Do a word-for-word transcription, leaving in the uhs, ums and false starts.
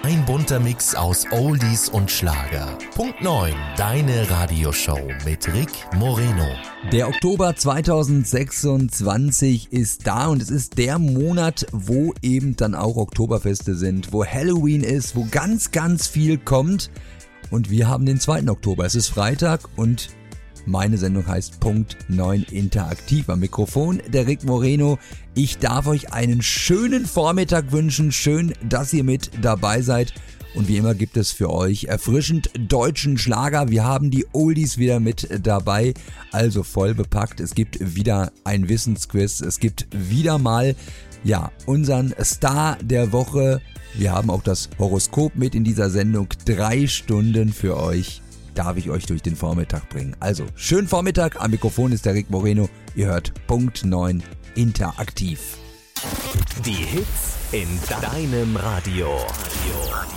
Ein bunter Mix aus Oldies und Schlager. Punkt neun, deine Radioshow mit Rick Moreno. Der Oktober zweitausendsechsundzwanzig ist da und es ist der Monat, wo eben dann auch Oktoberfeste sind, wo Halloween ist, wo ganz, ganz viel kommt. Und wir haben den zweiten Oktober. Es ist Freitag und meine Sendung heißt Punkt neun Interaktiv. Am Mikrofon der Rick Moreno. Ich darf euch einen schönen Vormittag wünschen. Schön, dass ihr mit dabei seid. Und wie immer gibt es für euch erfrischend deutschen Schlager. Wir haben die Oldies wieder mit dabei, also voll bepackt. Es gibt wieder ein Wissensquiz. Es gibt wieder mal, ja, unseren Star der Woche. Wir haben auch das Horoskop mit in dieser Sendung. Drei Stunden für euch darf ich euch durch den Vormittag bringen. Also, schönen Vormittag. Am Mikrofon ist der Rick Moreno. Ihr hört Punkt neun Interaktiv. Die Hits in deinem Radio. Radio.